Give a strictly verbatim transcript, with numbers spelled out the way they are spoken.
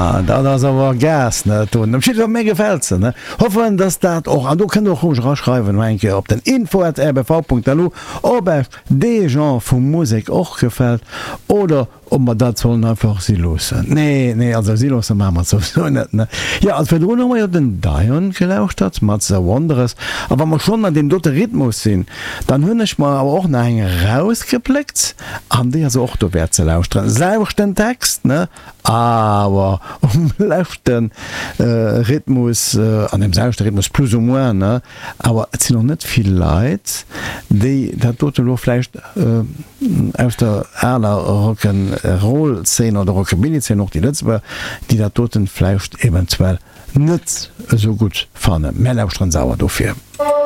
Ja, da das aber gas ne mé gefällt ze ne hoffen dass dat och an du kann doch raschreiben enke op den info at r b v punkt l u ob er de genre vum Musik och gefällt oder ob man dat sollen einfach sie los nee nee also sie los man so net ne ja als wir noch ja den Dion gelaucht hat mat so wonderes aber man schon an den dotte Rhythmus sinn dann hunn ich mal aber auch ne en rausgepleckt an der so och du wer ze lauscht selber den Text ne aber um lächten äh, Rhythmus äh, an dem selbst Rhythmus plus ou moins ne aber es sind noch net viel Leid die dat tote lofle äh, aus der aller rocken Roll zehn oder Rockabilly noch die letzte die der toten fleischt eventuell net so gut fanne Mellaufstrand sauer dofir.